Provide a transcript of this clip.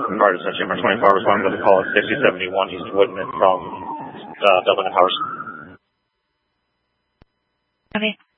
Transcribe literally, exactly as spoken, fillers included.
Guard Ascension number twenty-four, responding to the call at sixty seventy-one East Woodman from uh, Dublin Towers. Okay.